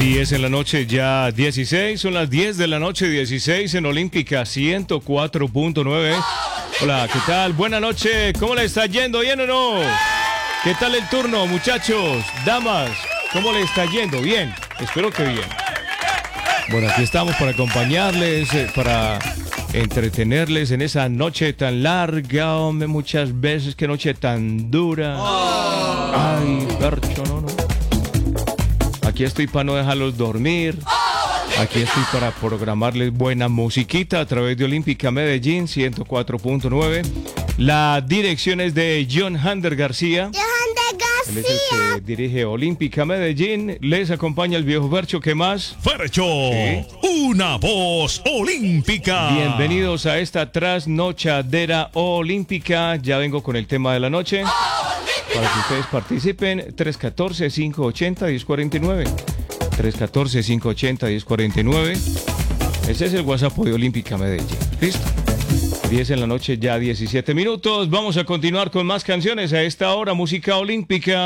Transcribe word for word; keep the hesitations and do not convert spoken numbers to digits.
diez en la noche, ya dieciséis, son las diez de la noche, dieciséis en Olímpica ciento cuatro punto nueve. Hola, ¿qué tal? Buenas noches, ¿cómo le está yendo? ¿Bien o no? ¿Qué tal el turno, muchachos, damas? ¿Cómo le está yendo? Bien, espero que bien. Bueno, aquí estamos para acompañarles, eh, para entretenerles en esa noche tan larga, hombre, muchas veces, qué noche tan dura. Ay, Garcho, no, no. Aquí estoy para no dejarlos dormir. Aquí estoy para programarles buena musiquita a través de Olímpica Medellín ciento cuatro punto nueve. La dirección es de John Hander García. Él es el que dirige Olímpica Medellín. Les acompaña el viejo Fercho. ¿Qué más? Fercho, ¿sí? Una voz olímpica. Bienvenidos a esta trasnochadera olímpica. Ya vengo con el tema de la noche. Para que ustedes participen, tres uno cuatro, cinco ocho cero, uno cero cuatro nueve. tres uno cuatro, cinco ocho cero, uno cero cuatro nueve. Ese es el WhatsApp de Olímpica Medellín. ¿Listo? diez en la noche, ya diecisiete minutos. Vamos a continuar con más canciones a esta hora. Música olímpica.